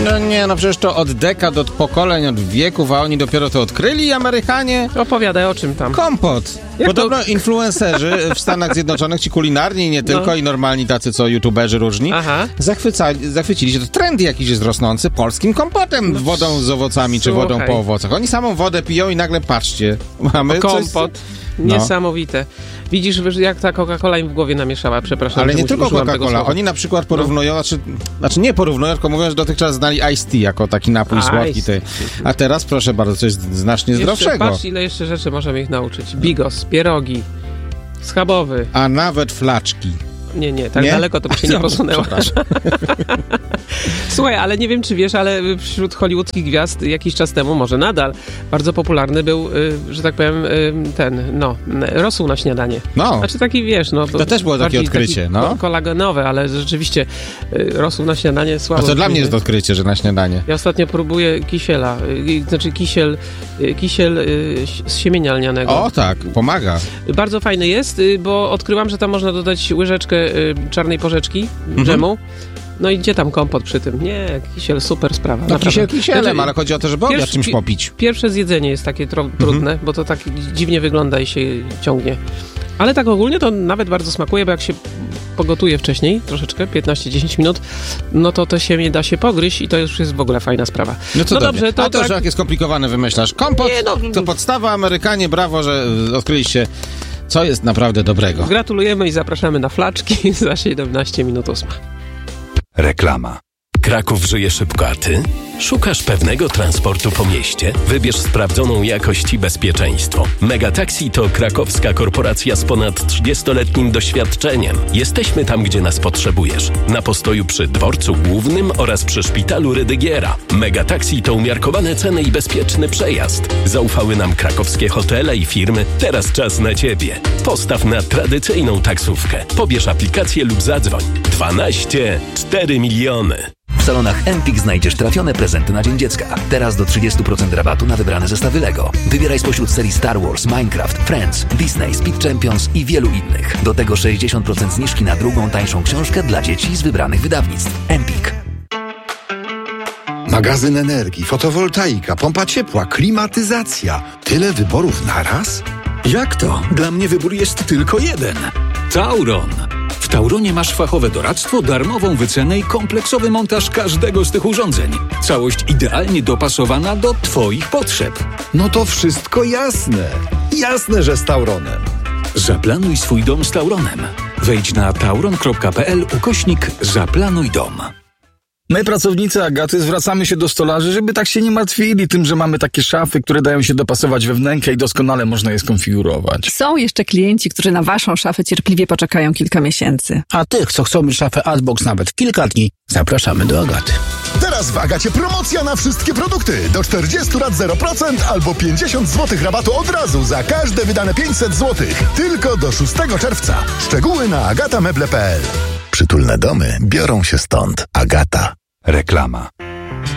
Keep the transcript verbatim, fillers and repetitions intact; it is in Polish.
No nie, no przecież to od dekad, od pokoleń, od wieków, a oni dopiero to odkryli, Amerykanie. Opowiadaj o czym tam. Kompot. Jak Podobno to? influencerzy w Stanach Zjednoczonych, ci kulinarni i nie tylko, No. i normalni tacy, co youtuberzy różni, Aha. zachwycali, zachwycili się, to trend jakiś jest rosnący, polskim kompotem, No, wodą z owocami, czy słuchaj. wodą po owocach. Oni samą wodę piją i nagle, patrzcie, mamy Kompot. coś... Niesamowite. Widzisz, jak ta Coca-Cola im w głowie namieszała, przepraszam. Ale że nie uży- tylko użyłam tego Coca-Cola. słowa. Oni na przykład porównują, no. znaczy, znaczy nie porównują, tylko mówią, że dotychczas znali Iced Tea jako taki napój A, słodki. iced Ty. A teraz, proszę bardzo, coś znacznie Jeszcze, zdrowszego. patrz, ile jeszcze rzeczy możemy ich nauczyć. Bigos, pierogi, schabowy. A nawet flaczki. Nie, nie, tak Nie? daleko to by się nie No, posunęło. przepraszam. Słuchaj, ale nie wiem, czy wiesz, ale wśród hollywoodzkich gwiazd jakiś czas temu, może nadal, bardzo popularny był, y, że tak powiem, y, ten, no, rosół na śniadanie. No. Znaczy taki, wiesz, no... To też było takie bardziej odkrycie, taki no. kolagenowe, ale rzeczywiście y, rosół na śniadanie słabo. A to dla mnie brzmi. jest odkrycie, że na śniadanie. Ja ostatnio próbuję kisiela, y, znaczy kisiel, y, kisiel y, z siemienia lnianego. O tak, pomaga. Bardzo fajny jest, y, bo odkryłam, że tam można dodać łyżeczkę y, czarnej porzeczki, Mhm. dżemu. No i gdzie tam kompot przy tym? Nie, kisiel, super sprawa. No naprawdę. kisiel kisielem, Znaczy, ale chodzi o to, żeby obiad pierwszy- czymś pi- popić. Pierwsze zjedzenie jest takie tro- Mhm. trudne, bo to tak dziwnie wygląda i się ciągnie. Ale tak ogólnie to nawet bardzo smakuje, bo jak się pogotuje wcześniej, troszeczkę, piętnaście dziesięć minut, no to to się nie da się pogryźć i to już jest w ogóle fajna sprawa. No co no dobrze, dobrze, to A to, tak- że jakie skomplikowane wymyślasz. Kompot Nie, no- to podstawa, Amerykanie, brawo, że y, odkryliście, co jest naprawdę dobrego. Gratulujemy i zapraszamy na flaczki za siedemnaście minut ósma. Reklama. Kraków żyje szybko, a ty? Szukasz pewnego transportu po mieście? Wybierz sprawdzoną jakość i bezpieczeństwo. Megataxi to krakowska korporacja z ponad trzydziestoletnim doświadczeniem. Jesteśmy tam, gdzie nas potrzebujesz. Na postoju przy dworcu głównym oraz przy szpitalu Rydygiera. Megataxi to umiarkowane ceny i bezpieczny przejazd. Zaufały nam krakowskie hotele i firmy. Teraz czas na ciebie. Postaw na tradycyjną taksówkę. Pobierz aplikację lub zadzwoń. dwanaście cztery miliony. W salonach Empik znajdziesz trafione prezenty na Dzień Dziecka. Teraz do trzydzieści procent rabatu na wybrane zestawy Lego. Wybieraj spośród serii Star Wars, Minecraft, Friends, Disney, Speed Champions i wielu innych. Do tego sześćdziesiąt procent zniżki na drugą, tańszą książkę dla dzieci z wybranych wydawnictw. Empik. Magazyn energii, fotowoltaika, pompa ciepła, klimatyzacja. Tyle wyborów naraz? Jak to? Dla mnie wybór jest tylko jeden. Tauron. W Tauronie masz fachowe doradztwo, darmową wycenę i kompleksowy montaż każdego z tych urządzeń. Całość idealnie dopasowana do Twoich potrzeb. No to wszystko jasne. Jasne, że z Tauronem. Zaplanuj swój dom z Tauronem. Wejdź na tauron kropka p l ukośnik zaplanuj dom. My, pracownicy Agaty, zwracamy się do stolarzy, żeby tak się nie martwili tym, że mamy takie szafy, które dają się dopasować we wnękę i doskonale można je skonfigurować. Są jeszcze klienci, którzy na waszą szafę cierpliwie poczekają kilka miesięcy. A tych, co chcą mieć szafę Adbox nawet kilka dni, zapraszamy do Agaty. Teraz w Agacie promocja na wszystkie produkty. Do czterdziestu lat zero procent albo pięćdziesiąt złotych rabatu od razu za każde wydane pięćset złotych. Tylko do szóstego czerwca. Szczegóły na agata meble kropka p l. Przytulne domy biorą się stąd. Agata. Reklama.